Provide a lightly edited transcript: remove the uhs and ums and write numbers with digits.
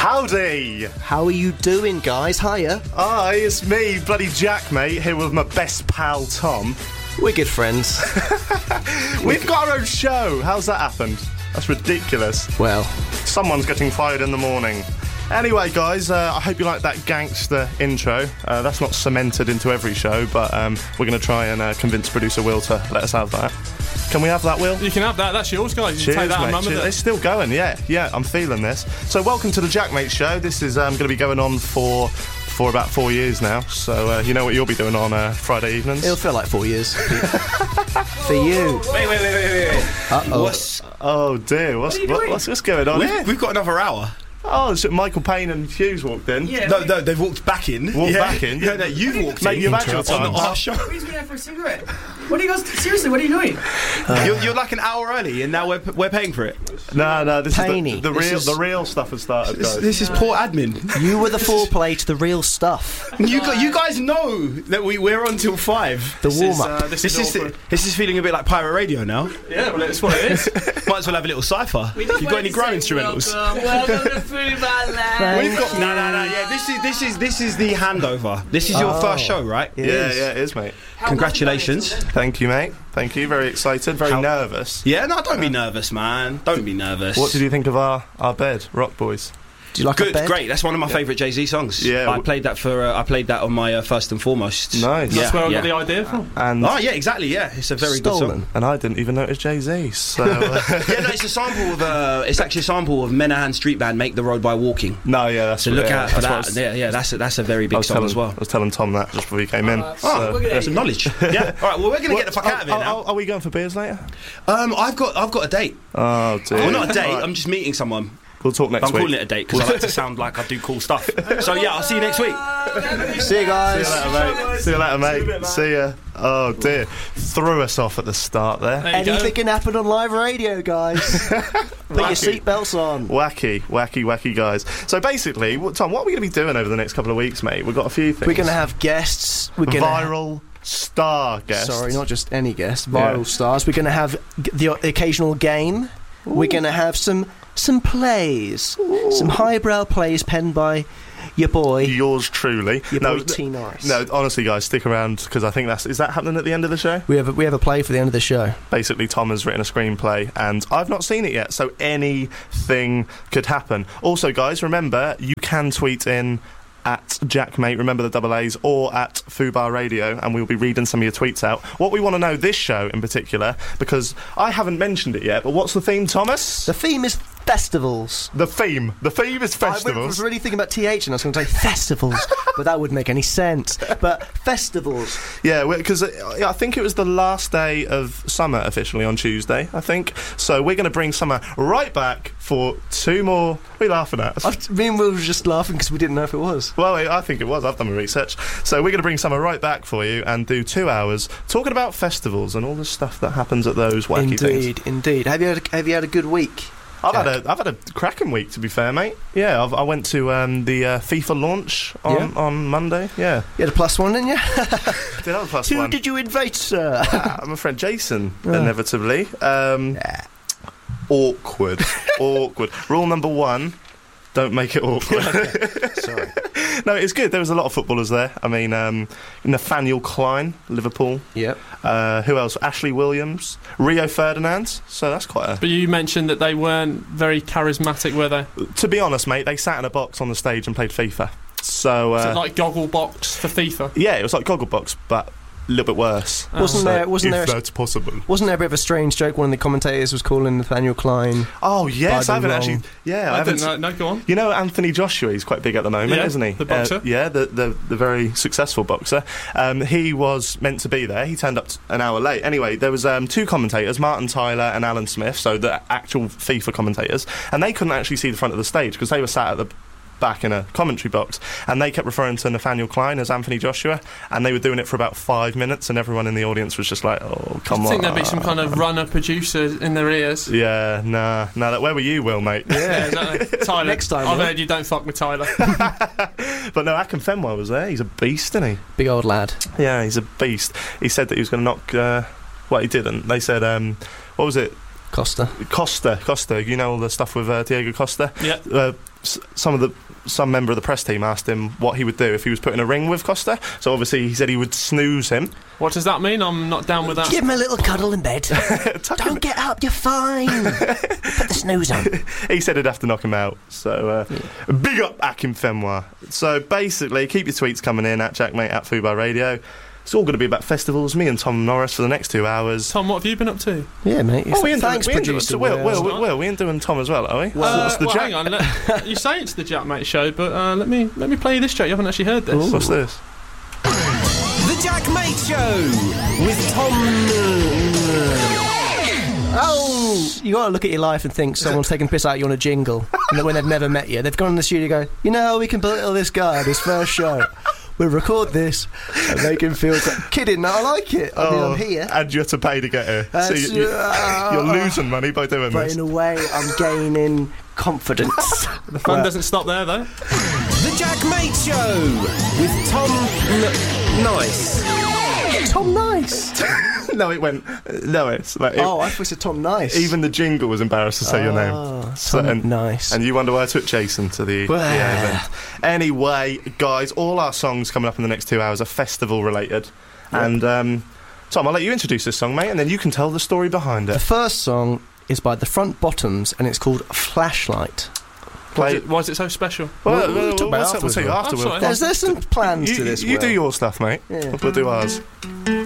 Howdy! How are you doing, guys? Hiya. Hi, it's me, bloody Jack, mate, here with my best pal, Tom. We're good friends. We've got our own show. How's that happened? That's ridiculous. Well, someone's getting fired in the morning. Anyway, guys, I hope you like that gangster intro. That's not cemented into every show, but we're going to try and convince producer Will to let us have that. Can we have that, Will? You can have that. That's yours, guys. You Cheers, can take that mate. and run with it. It's still going, yeah, I'm feeling this. So welcome to the Jackmate Show. This is going to be going on for about 4 years now. So you know what you'll be doing on Friday evenings? it'll feel like 4 years. For you. Wait. Uh-oh. Oh dear, what's going on here? We've got another hour. Oh, so Michael Payne and Hughes walked in. Yeah. No, they've walked back in. Back in? No, you've walked Mate, in. you've had your time. On our show. He's going out for a cigarette. What are you guys... Seriously, what are you doing? You're like an hour early, and now we're paying for it. No, this Paney. is the real stuff has started, guys. This is poor admin. You were the foreplay to the real stuff. You guys know that we're on till 5. The warm-up. This is feeling a bit like pirate radio now. Yeah, well, it's what it is. Might as well have a little cipher. You got any grow instrumentals? Welcome to Food by Land. We've got no. Yeah, this is the handover. This is your first show, right? Yeah, it is, mate. Congratulations. Thank you, mate. Thank you. Very excited. Very nervous. Yeah, no, don't be nervous, man. Don't be nervous. What did you think of our bed, Rock Boys? Do you like a Good, bed? great. That's one of my favourite Jay-Z songs. Yeah, I played that on my First and Foremost. Nice. That's where I got the idea from. And Oh yeah, exactly. Yeah, it's a very good song. And I didn't even notice Jay-Z. So Yeah, no, it's a sample of. It's actually a sample of Menahan Street Band, "Make the Road by Walking." no, yeah, that's So look out for that's that. what Yeah, that's a very I big was song telling, as well. I was telling Tom that just before he came in. Oh, that's some knowledge. Yeah. All right. Well, we're gonna get the fuck out of here now. Are we going for beers later? I've got a date. Oh dear. Well, not a date. All right. I'm just meeting someone. We'll talk next I'm week. calling it a date because I like to sound like I do cool stuff. So yeah, I'll see you next week. See you guys. See you later, mate. See ya. Oh dear. Threw us off at the start there. There you go. Anything can happen on live radio, guys. Put your seatbelts on. Wacky guys. So basically, Tom, what are we going to be doing over the next couple of weeks, mate? We've got a few things. We're going to have guests. We're going viral star guests. Sorry, not just any guests. Viral stars. We're going to have the occasional game. Ooh. We're going to have some plays. Ooh. Some highbrow plays penned by your boy. Yours truly. Your boy T. Norris. No, honestly, guys, stick around because I think is that happening at the end of the show? We have a play for the end of the show. Basically, Tom has written a screenplay, and I've not seen it yet, so anything could happen. Also, guys, remember you can tweet in at Jackmate, remember the double A's, or at Fubar Radio, and we'll be reading some of your tweets out. What we want to know this show in particular, because I haven't mentioned it yet, but what's the theme, Thomas? The theme is festivals. The theme is festivals. I was really thinking about TH, and I was going to say festivals, but that wouldn't make any sense. But festivals. Yeah, because I think it was the last day of summer officially on Tuesday, I think. So we're going to bring summer right back for 2 more... What are you laughing at? Me and Will were just laughing because we didn't know if it was. Well, I think it was. I've done my research. So we're going to bring summer right back for you and do 2 hours talking about festivals and all the stuff that happens at those wacky things. Indeed. Have you had a good week? I've had a cracking week, to be fair, mate. Yeah, I went to the FIFA launch on Monday. Yeah, you had a +1, didn't you? Did have a +1. Who did you invite, sir? My friend Jason, inevitably. Awkward. Rule number 1. Don't make it awkward. Sorry. No, it's good. There was a lot of footballers there. I mean, Nathaniel Klein, Liverpool. Yep. Who else? Ashley Williams, Rio Ferdinand. So that's quite a... But you mentioned that they weren't very charismatic, were they? To be honest, mate, they sat in a box on the stage and played FIFA. So... Is it like Gogglebox for FIFA? Yeah, it was like Gogglebox, but... a little bit worse. Wasn't there that's possible. Wasn't there a bit of a strange joke? One of the commentators was calling Nathaniel Klein. Oh yes, I haven't wrong. actually. Yeah, I didn't know. No, go on. You know Anthony Joshua, he's quite big at the moment, isn't he? The boxer. Yeah, the very successful boxer. He was meant to be there. He turned up an hour late. Anyway, there was 2 commentators, Martin Tyler and Alan Smith, so the actual FIFA commentators, and they couldn't actually see the front of the stage because they were sat at the back in a commentary box, and they kept referring to Nathaniel Klein as Anthony Joshua, and they were doing it for about 5 minutes, and everyone in the audience was just like, oh, come on. I think there'd be some kind of runner producer in their ears. Yeah, nah. Where were you, Will, mate? Yeah, exactly. Tyler. Next time, I've heard you don't fuck with Tyler. But no, Akinfenwa was there. He's a beast, isn't he? Big old lad. Yeah, he's a beast. He said that he was going to knock... well, he didn't. They said, what was it? Costa. You know all the stuff with Diego Costa? Yeah. some member of the press team asked him what he would do if he was put in a ring with Costa. So obviously he said he would snooze him. What does that mean? I'm not down with that. Give him a little cuddle in bed. Don't get up, you're fine. Put the snooze on. He said he'd have to knock him out. So big up Akim Fenwa. So basically, keep your tweets coming in at Jackmate at Fubar Radio. It's all going to be about festivals. Me and Tom Norris for the next 2 hours. Tom, what have you been up to? Yeah, mate. Thanks, producer. Will, we ain't doing Tom as well, are we? Well, hang on. You say it's the Jackmate show, but let me play you this track. You haven't actually heard this. Ooh. What's this? The Jackmate Show with Tom. Oh, you got to look at your life and think someone's taking piss out of you on a jingle, and then when they've never met you, they've gone in the studio and go, you know how we can belittle this guy at his first show? We'll record this and make him feel kidding. No, I like it. I mean, I'm here. And you have to pay to get here. So you're losing money by doing but this. In a way, I'm gaining confidence. The fun doesn't stop there, though. The Jackmate Show with Tom Nice. Tom Nice. No, it went. No, it's like. I thought it said Tom Nice. Even the jingle was embarrassed to say your name. Tom Nice. And you wonder why I took Jason to the event. Anyway, guys, all our songs coming up in the next 2 hours are festival related. Yep. And Tom, I'll let you introduce this song, mate, and then you can tell the story behind it. The first song is by the Front Bottoms, and it's called Flashlight. Why is it so special? Well, we'll tell you afterwards. There's some plans to this. You do your stuff, mate. Yeah. We'll do ours.